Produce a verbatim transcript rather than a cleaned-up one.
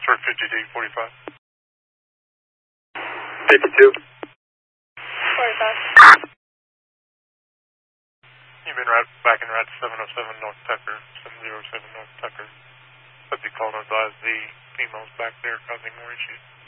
for fifty-two forty-five. fifty-two. forty-five. You've been right back in right seven oh seven North Tucker, seven oh seven North Tucker. But the call advised the females back there causing more issues.